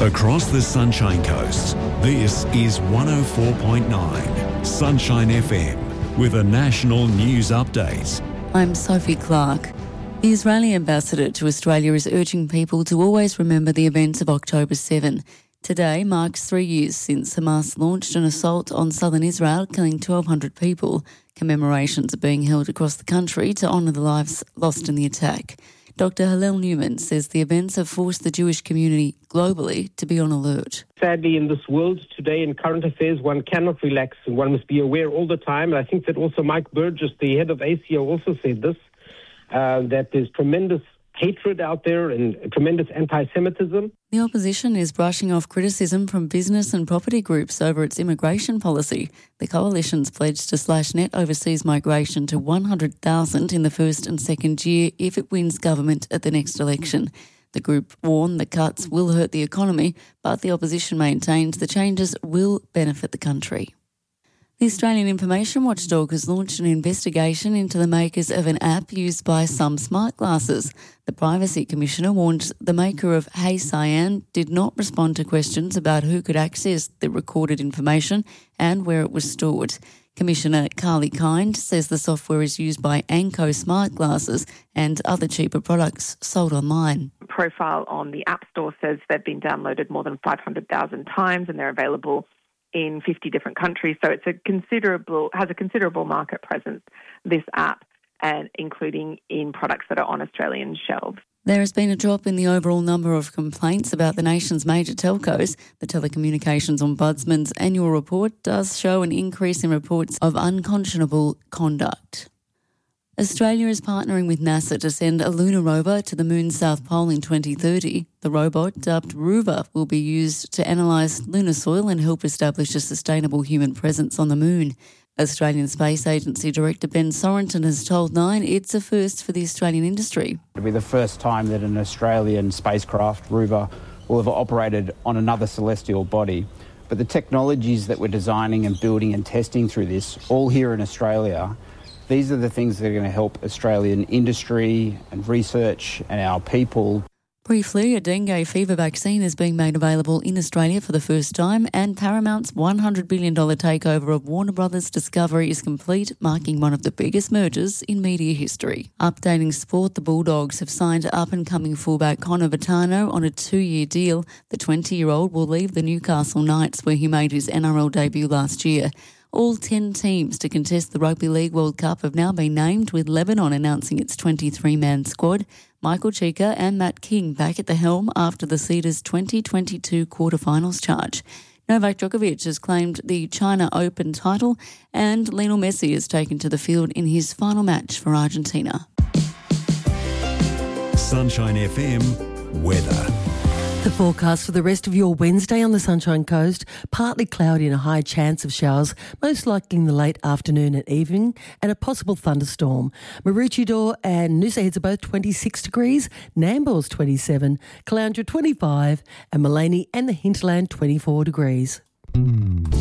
Across the Sunshine Coast, this is 104.9 Sunshine FM with a national news update. I'm Sophie Clark. The Israeli ambassador to Australia is urging people to always remember the events of October 7. Today marks 3 years since Hamas launched an assault on southern Israel, killing 1,200 people. Commemorations are being held across the country to honour the lives lost in the attack. Dr. Hillel Newman says the events have forced the Jewish community globally to be on alert. Sadly, in this world today, in current affairs, one cannot relax and one must be aware all the time. And I think that also Mike Burgess, the head of ACO, also said this, that there's tremendous hatred out there and tremendous anti-Semitism. The opposition is brushing off criticism from business and property groups over its immigration policy. The coalition's pledged to slash net overseas migration to 100,000 in the first and second year if it wins government at the next election. The group warned the cuts will hurt the economy, but the opposition maintains the changes will benefit the country. The Australian Information Watchdog has launched an investigation into the makers of an app used by some smart glasses. The Privacy Commissioner warned the maker of Hey Cyan did not respond to questions about who could access the recorded information and where it was stored. Commissioner Carly Kind says the software is used by Anko smart glasses and other cheaper products sold online. Profile on the App Store says they've been downloaded more than 500,000 times and they're available in 50 different countries. So it's has a considerable market presence, this app, and including in products that are on Australian shelves. There has been a drop in the overall number of complaints about the nation's major telcos. The Telecommunications Ombudsman's annual report does show an increase in reports of unconscionable conduct. Australia is partnering with NASA to send a lunar rover to the moon's south pole in 2030. The robot, dubbed Rover, will be used to analyse lunar soil and help establish a sustainable human presence on the moon. Australian Space Agency Director Ben Sorenton has told Nine it's a first for the Australian industry. It'll be the first time that an Australian spacecraft, Rover, will have operated on another celestial body. But the technologies that we're designing and building and testing through this, all here in Australia, these are the things that are going to help Australian industry and research and our people. Briefly, a dengue fever vaccine is being made available in Australia for the first time, and Paramount's $100 billion takeover of Warner Brothers Discovery is complete, marking one of the biggest mergers in media history. Updating sport, the Bulldogs have signed up-and-coming fullback Connor Vitano on a 2-year deal. The 20-year-old will leave the Newcastle Knights, where he made his NRL debut last year. All 10 teams to contest the Rugby League World Cup have now been named, with Lebanon announcing its 23-man squad. Michael Cheika and Matt King back at the helm after the Cedars 2022 quarterfinals charge. Novak Djokovic has claimed the China Open title, and Lionel Messi is taken to the field in his final match for Argentina. Sunshine FM weather. The forecast for the rest of your Wednesday on the Sunshine Coast, partly cloudy and a high chance of showers, most likely in the late afternoon and evening, and a possible thunderstorm. Maroochydore and Noosa Heads are both 26 degrees, Nambour's 27, Caloundra 25, and Maleny and the Hinterland 24 degrees.